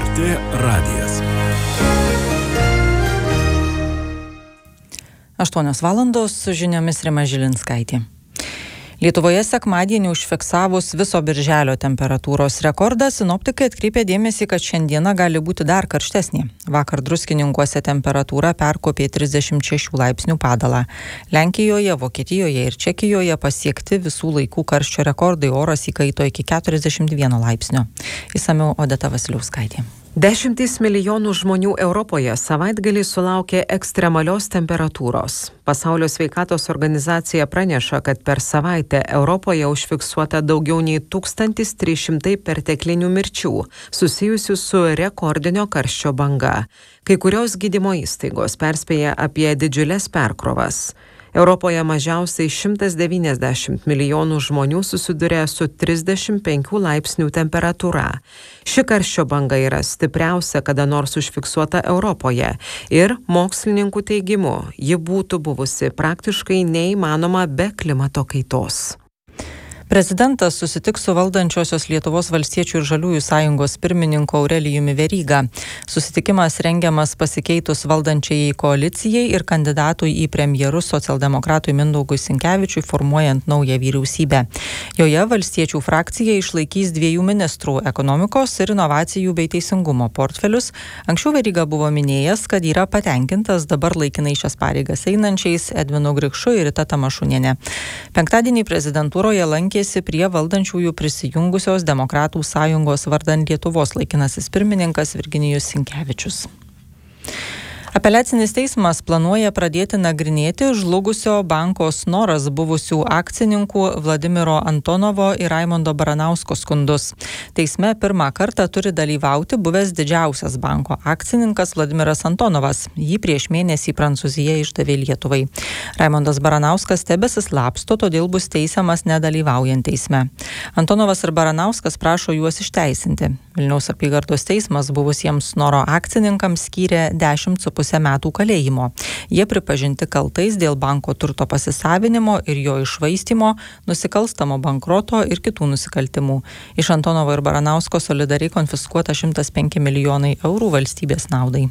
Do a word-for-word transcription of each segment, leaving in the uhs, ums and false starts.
Lrt radijas. aštuonios valandos su žiniomis Rima Žilinskaitė. Lietuvoje sekmadienį užfiksavus viso birželio temperatūros rekordą, sinoptikai atkreipė dėmesį, kad šiandiena gali būti dar karštesnė. Vakar Druskininkuose temperatūra perkopė trisdešimt šešių laipsnių padalą. Lenkijoje, Vokietijoje ir Čekijoje pasiekti visų laikų karščio rekordai, oras įkaito iki keturiasdešimt vieno laipsnio. Išsamiau Odeta Vasiliauskaitė. Dešimtys milijonų žmonių Europoje savaitgalį sulaukė ekstremalios temperatūros. Pasaulio sveikatos organizacija praneša, kad per savaitę Europoje užfiksuota daugiau nei tūkstantis trys šimtai perteklinių mirčių, susijusių su rekordinio karščio banga. Kai kurios gydymo įstaigos perspėja apie didžiules perkrovas. Europoje mažiausiai šimtas devyniasdešimt milijonų žmonių susiduria su trisdešimt penkių laipsnių temperatūra. Ši karščio banga yra stipriausia kada nors užfiksuota Europoje ir mokslininkų teigimu ji būtų buvusi praktiškai neįmanoma be klimato kaitos. Prezidentas susitiks su valdančiosios Lietuvos valstiečių ir žaliųjų sąjungos pirmininku Aurelijumi Veryga. Susitikimas rengiamas pasikeitus valdančiajai koalicijai ir kandidatui į premjerus socialdemokratui Mindaugui Sinkevičiui formuojant naują vyriausybę. Joje valstiečių frakcija išlaikys dviejų ministrų - ekonomikos ir inovacijų bei teisingumo portfelius. Anksčiau Veryga buvo minėjęs, kad yra patenkintas dabar laikinai šias pareigas einančiais Edvinu Grikšu ir Rita Tamašunienė. Penktadienį prezidentūroje lankė prie valdančiųjų prisijungusios Demokratų sąjungos vardan Lietuvos laikinasis pirmininkas Virginijus Sinkevičius. Apeliacinis teismas planuoja pradėti nagrinėti žlugusio banko Snoras buvusių akcininkų Vladimiro Antonovo ir Raimondo Baranausko skundus. Teisme pirmą kartą turi dalyvauti buvęs didžiausias banko akcininkas Vladimiras Antonovas. Jį prieš mėnesį Prancūzija išdavė Lietuvai. Raimondas Baranauskas tebesislapsto, todėl bus teisiamas nedalyvaujant teisme. Antonovas ir Baranauskas prašo juos išteisinti. Vilniaus apygardos teismas buvusiems Snoro akcininkams skyrė dešimt su pusę metų kalėjimo. Jie pripažinti kaltais dėl banko turto pasisavinimo ir jo iššvaistymo, nusikalstamo bankroto ir kitų nusikaltimų. Iš Antonovo ir Baranausko solidariai konfiskuota šimtas penki milijonai eurų valstybės naudai.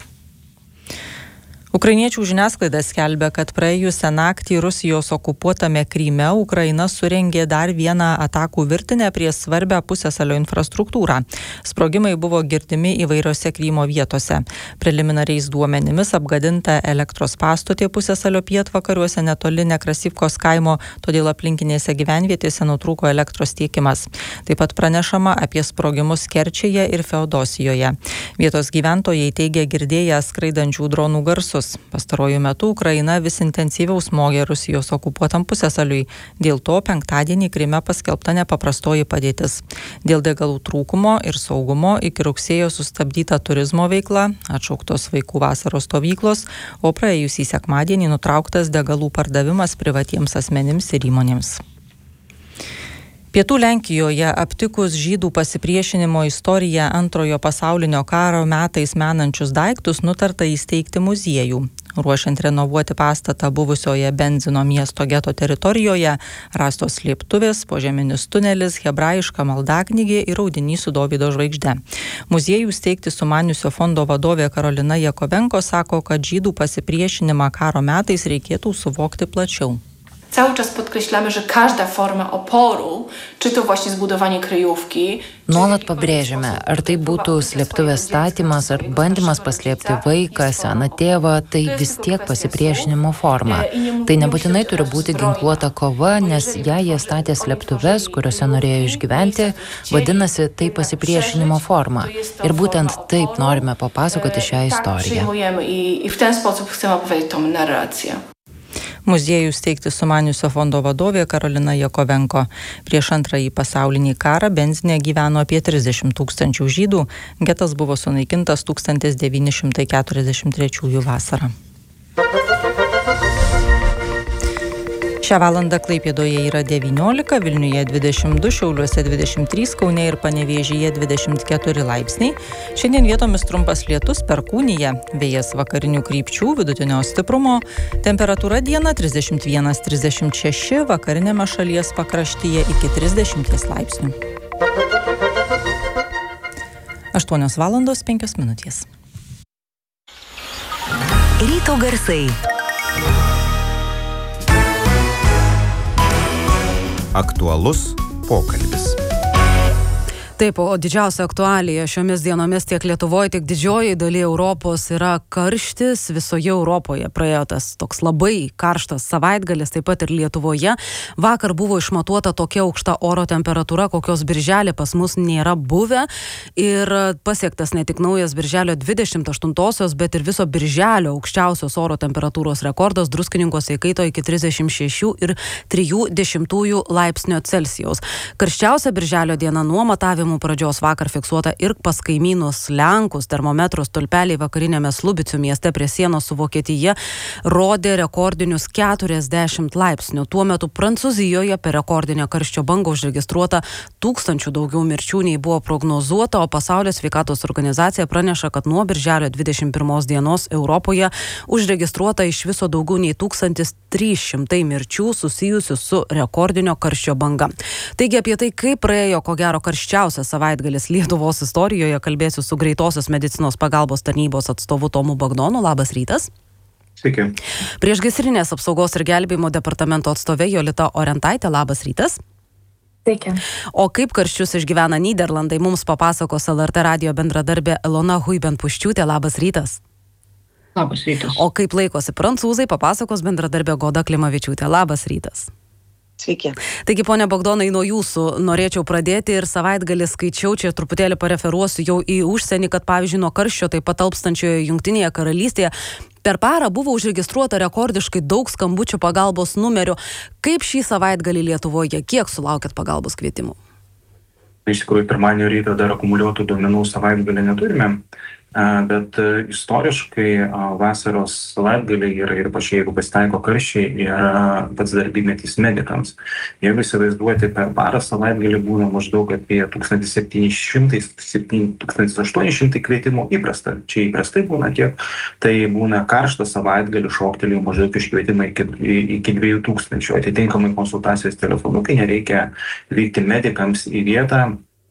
Ukrainiečių žiniasklaida skelbia, kad praėjusią naktį Rusijos okupuotame Kryme Ukraina surengė dar vieną atakų virtinę prie svarbią pusiasalio infrastruktūrą. Sprogimai buvo girdimi įvairiose Krymo vietose. Preliminariais duomenimis apgadinta elektros pastotė pusiasalio pietvakariuose netoli Nekrasivkos kaimo, todėl aplinkinėse gyvenvietėse nutrūko elektros tiekimas. Taip pat pranešama apie sprogimus Kerčėje ir Feodosijoje. Vietos gyventojai teigia girdėję skraidančių dronų garsus. Pastaruoju metu Ukraina vis intensyviau smogė Rusijos okupuotam pusiasaliui. Dėl to penktadienį Kryme paskelbta nepaprastoji padėtis. Dėl degalų trūkumo ir saugumo iki rugsėjo sustabdyta turizmo veikla, atšauktos vaikų vasaros stovyklos, o praėjusį sekmadienį nutrauktas degalų pardavimas privatiems asmenims ir įmonėms. Pietų Lenkijoje aptikus žydų pasipriešinimo istoriją antrojo pasaulinio karo metais menančius daiktus nutarta įsteigti muziejų. Ruošiant renovuoti pastatą buvusioje Benzino miesto geto teritorijoje rastos slėptuvės, požeminis tunelis, hebrajiška maldaknygė ir audinys su Dovydo žvaigžde. Muziejų steigti sumaniusio fondo vadovė Karolina Jakovenko sako, kad žydų pasipriešinimą karo metais reikėtų suvokti plačiau. Cały czas podkreślamy, że każda forma oporu, czy to właśnie zbudowanie kryjówki. Nuolat pabrėžiame, ar tai būtų slėptuvės statymas, ar bandymas paslėpti vaiką, seną tėvą, tai vis tiek pasipriešinimo forma. Tai nebūtinai turi būti ginkluota kova, nes jei jie statė slėptuves, kuriuose norėjo išgyventi, vadinasi, tai pasipriešinimo forma. Ir būtent taip norime papasakoti šią istoriją. I w ten sposób chcemy opowiedzieć tą narrację. Muziejų steigti sumaniusio fondo vadovė Karolina Jakovenko. Prieš antrąjį pasaulinį karą Benzine gyveno apie trisdešimt tūkstančių žydų. Getas buvo sunaikintas tūkstantis devyni šimtai keturiasdešimt trečiųjų vasarą. Šią valandą Klaipėdoje yra devyniolika, Vilniuje dvidešimt du, Šiauliuose dvidešimt trys, Kaune ir Panevėžyje dvidešimt keturi laipsniai. Šiandien vietomis trumpas lietus, perkūnija, vėjas vakarinių krypčių, vidutinio stiprumo. Temperatūra dieną trisdešimt vienas trisdešimt šeši, vakarinėme šalies pakraštyje iki trisdešimt laipsnių. aštuonios valandos penkios minutės. Ryto garsai. Aktualus pokalbis. Taip, o didžiausia aktualija šiomis dienomis tiek Lietuvoje, tiek didžioji dalyje Europos yra karštis. Visoje Europoje praėjo tas toks labai karštas savaitgalis, taip pat ir Lietuvoje. Vakar buvo išmatuota tokia aukšta oro temperatūra, kokios birželį pas mus nėra buvę. Ir pasiektas ne tik naujas birželio dvidešimt aštuntosios, bet ir viso birželio aukščiausios oro temperatūros rekordas Druskininkuose įkaito iki trisdešimt šešių ir trijų dešimtųjų laipsnio Celsijaus. Karščiausia birželio diena nuo matavimų pradžios vakar fiksuota ir pas kaimynus Lenkus. Termometro stulpeliai vakarinėme Slubicių mieste prie sienos su Vokietija rodė rekordinius keturiasdešimt laipsnių. Tuo metu Prancūzijoje per rekordinę karščio bangą užregistruota tūkstančių daugiau mirčių nei buvo prognozuota, o Pasaulio sveikatos organizacija praneša, kad nuo birželio dvidešimt pirmos dienos Europoje užregistruota iš viso daugiau nei tūkstantis trys šimtai mirčių susijusių su rekordinio karščio banga. Taigi apie tai, kaip praėjo ko gero karščiausia savaitgalis Lietuvos istorijoje, kalbėsiu su greitosios medicinos pagalbos tarnybos atstovu Tomu Bagdonu. Labas rytas. Sveiki. Priešgaisrinės apsaugos ir gelbėjimo departamento atstovė Jolita Orentaitė. Labas rytas. Sveiki. O kaip karščius išgyvena Nyderlandai, mums papasakos L R T radijo bendradarbė Elona Huiben-Puščiūtė. Labas rytas. Labas rytas. O kaip laikosi prancūzai, papasakos bendradarbė Goda Klimavičiūtė. Labas rytas. Sveiki. Taigi, ponia Bagdonai, nuo jūsų norėčiau pradėti ir savaitgalį skaičiau, čia truputėlį pareferuosiu jau į užsienį, kad pavyzdžiui nuo karščio taip pat talpstančioje Jungtinėje karalystėje per parą buvo užregistruota rekordiškai daug skambučių pagalbos numerių. Kaip šį savaitgalį Lietuvoje, kiek sulaukėt pagalbos kvietimų? Iš tikrųjų, pirmadienio ryto dar akumuliuotų duomenų savaitgalį neturime, bet istoriškai vasaros savaitgaliai ir, ir pačiai, jeigu pasitaiko karščiai, yra pats darbymetis medikams. Jeigu įsivaizduoti, per parą savaitgalį būna maždaug apie tūkstantis septyni šimtai - tūkstantis aštuoni šimtai kvietimų įprasta. Čia įprastai būna tiek, tai būna karštą savaitgalį šoktelėjų maždaug iškvietimai iki, iki dviejų tūkstančių. Atitinkamai konsultacijos telefonu, kai nereikia vykti medikams į vietą,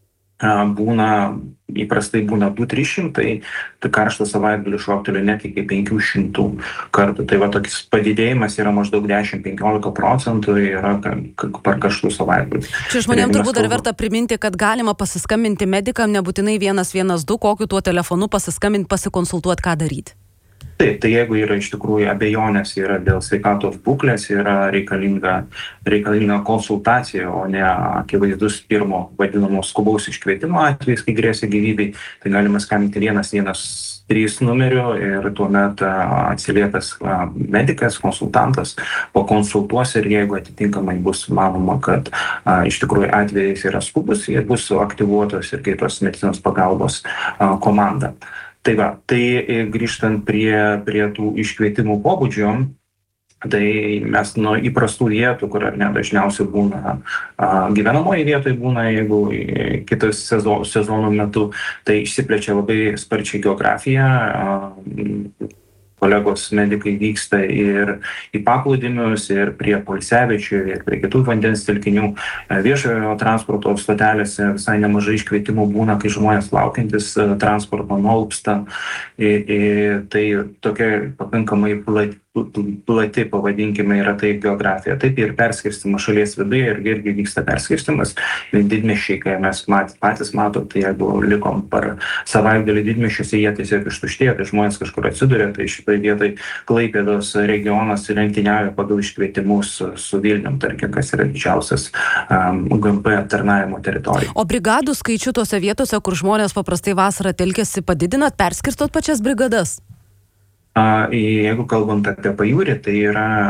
būna, įprastai būna du trys šimtai, tai karštą savaitgalį šoktelė net iki penkių šimtų kartų. Tai va tokis padidėjimas yra maždaug dešimt iki penkiolika procentų yra per karštų savaitgalį. Čia žmonėms turbūt dar verta priminti, kad galima pasiskambinti medikam, nebūtinai vienas vienas du, kokiu tuo telefonu pasiskambinti, pasikonsultuoti, ką daryti. Taip, tai jeigu yra iš tikrųjų abejonės yra dėl sveikatos būklės, yra reikalinga, reikalinga konsultacija, o ne akivaizdus pirmo vadinamo skubaus iškvietimo atvejais, kai grėsia gyvybei, tai galima skambinti vienas vienas trys numeriu ir tuomet atsiliepęs medikas, konsultantas pakonsultuos ir jeigu atitinkamai bus manoma, kad a, iš tikrųjų atvejais yra skubus, jie bus aktyvuotos ir kaitos medicinos pagalbos a, komanda. Tai va, tai grįžtant prie, prie tų iškvietimų pobūdžio, tai mes nuo įprastų vietų, kur ar ne dažniausiai būna a, gyvenamoji vietoje būna, jeigu kitos sezo, sezono metu, tai išsiplečia labai sparčiai geografija. A, Kolegos medikai vyksta ir į paplūdimius, ir prie poilsiaviečių, ir prie kitų vandens telkinių. Viešojo transporto stotelėse visai nemažai iškvietimų būna, kai žmonės laukiantis transporto nualpsta. Tai tokia pakankamai plati, plati pavadinkime, yra tai geografija. Taip ir perskirstimas šalies viduje ir irgi vyksta perskirstimas. Didmiesčiai, kai mes mat, patys matom, tai jeigu likom per savaitgalį didmiesčiuose, jie tiesiog ištuštėjo, tai žmonės kažkur atsiduria, tai šitoje vietoje Klaipėdos regionas lenktyniauja pagal iškvietimus su, su Vilnium, tarkim, kas yra didžiausias um, G M P aptarnavimo teritorija. O brigadų skaičių tose vietose, kur žmonės paprastai vasarą telkiasi, padidinat, perskirstot pačias brigadas? A, jeigu kalbant apie pajūrį, tai yra